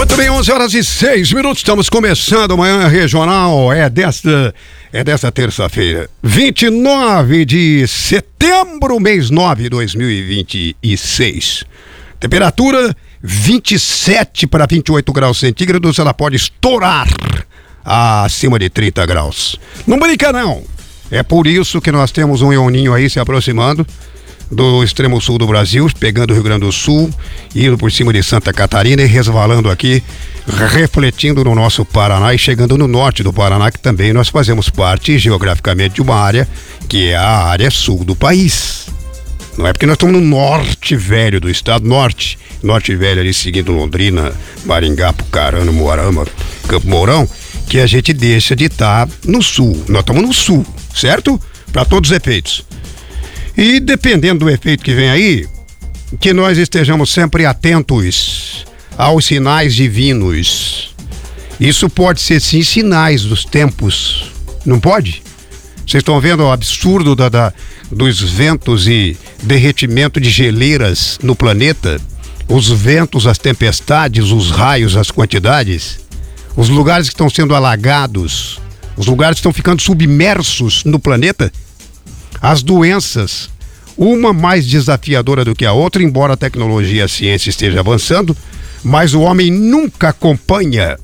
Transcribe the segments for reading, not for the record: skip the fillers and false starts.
Muito bem, 11h06, estamos começando a Manhã Regional, é desta terça-feira, 29 de setembro, mês 9 de 2026. Temperatura 27 para 28 graus centígrados, ela pode estourar acima de 30 graus. Não brinca não, é por isso que nós temos um El Niño aí se aproximando do extremo sul do Brasil, pegando o Rio Grande do Sul, indo por cima de Santa Catarina e resvalando aqui, refletindo no nosso Paraná e chegando no norte do Paraná, que também nós fazemos parte geograficamente de uma área que é a área sul do país. Não é porque nós estamos no norte velho do estado, norte velho ali seguindo Londrina, Maringá, Pucarana, Moarama, Campo Mourão, que a gente deixa de estar no sul. Nós estamos no sul, certo? Para todos os efeitos. E dependendo do efeito que vem aí, que nós estejamos sempre atentos aos sinais divinos. Isso pode ser sim sinais dos tempos, não pode? Vocês estão vendo o absurdo dos ventos e derretimento de geleiras no planeta? Os ventos, as tempestades, os raios, as quantidades, os lugares que estão sendo alagados, os lugares que estão ficando submersos no planeta. As doenças, uma mais desafiadora do que a outra, embora a tecnologia e a ciência esteja avançando, mas o homem nunca acompanha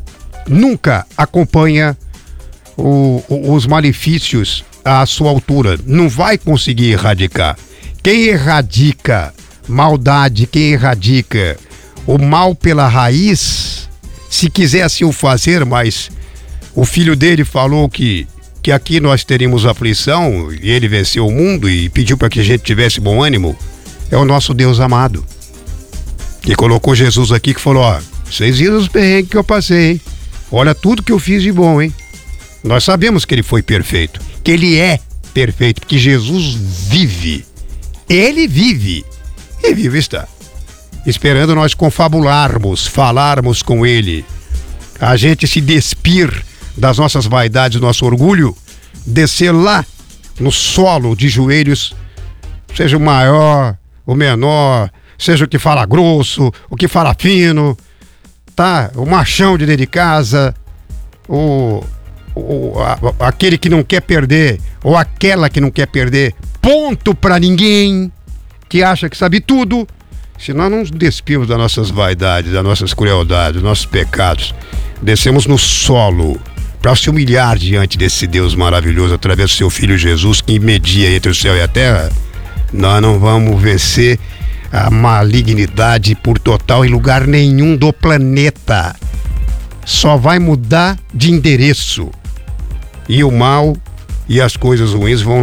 os malefícios à sua altura. Não vai conseguir erradicar. Quem erradica maldade, quem erradica o mal pela raiz, se quisesse o fazer, mas o filho dele falou que aqui nós teríamos aflição e ele venceu o mundo e pediu para que a gente tivesse bom ânimo, é o nosso Deus amado, que colocou Jesus aqui, que falou: ó, vocês viram os perrengues que eu passei, hein? Olha tudo que eu fiz de bom, hein? Nós sabemos que ele foi perfeito, que ele é perfeito, porque Jesus vive, ele vive e vivo está, esperando nós confabularmos, falarmos com ele, a gente se despir das nossas vaidades, do nosso orgulho, descer lá no solo de joelhos, seja o maior, o menor, seja o que fala grosso, o que fala fino, tá? O machão de dentro de casa, aquele que não quer perder, ou aquela que não quer perder, ponto pra ninguém, que acha que sabe tudo. Se nós não nos despimos das nossas vaidades, das nossas crueldades, dos nossos pecados, descemos no solo para se humilhar diante desse Deus maravilhoso através do seu Filho Jesus, que media entre o céu e a terra, nós não vamos vencer a malignidade por total em lugar nenhum do planeta. Só vai mudar de endereço. E o mal e as coisas ruins vão